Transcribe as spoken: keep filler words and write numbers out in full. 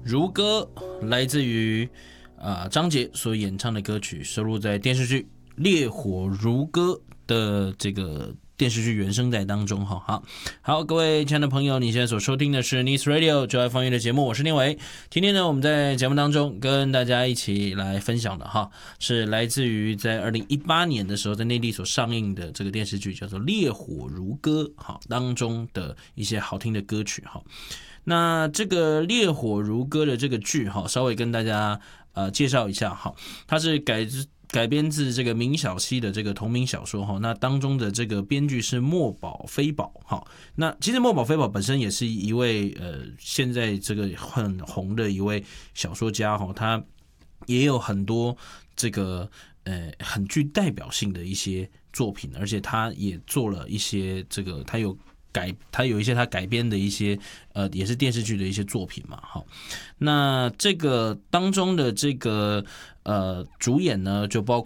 如歌》，来自于啊张杰所演唱的歌曲，收录在电视剧《烈火如歌》的这个电视剧原声带当中。好，好，各位亲爱的朋友，你现在所收听的是 Nice Radio 就爱放音乐的节目，我是念伟。今天呢，我们在节目当中跟大家一起来分享的哈，是来自于在二零一八年的时候在内地所上映的这个电视剧叫做《烈火如歌》哈当中的一些好听的歌曲哈。那这个《烈火如歌》的这个剧哈，稍微跟大家呃介绍一下哈，它是改自改编自这个明晓溪的这个同名小说哈。那当中的这个编剧是墨宝非宝哈。那其实墨宝非宝本身也是一位呃现在这个很红的一位小说家哈，他也有很多这个呃很具代表性的一些作品，而且他也做了一些这个他有。改他有一些他改编的一些呃也是电视剧的一些作品嘛，好，那这个当中的这个呃主演呢就包